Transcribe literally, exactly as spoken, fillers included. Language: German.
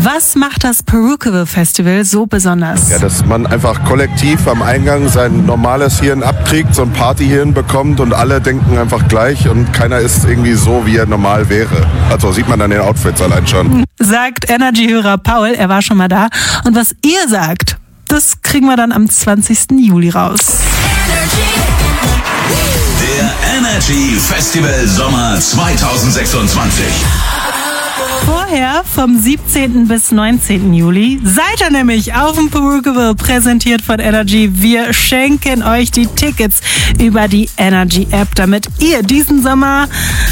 Was macht das Perukaville Festival so besonders? Ja, dass man einfach kollektiv am Eingang sein normales Hirn abkriegt, so ein Partyhirn bekommt und alle denken einfach gleich und keiner ist irgendwie so, wie er normal wäre. Also sieht man an den Outfits allein schon. Sagt Energy-Hörer Paul, er war schon mal da. Und was ihr sagt, das kriegen wir dann am zwanzigsten Juli raus. Der Energy Festival Sommer zwanzig sechsundzwanzig. Vorher vom siebzehnten bis neunzehnten Juli seid ihr nämlich auf dem Perukaville, präsentiert von Energy. Wir schenken euch die Tickets über die Energy App, damit ihr diesen Sommer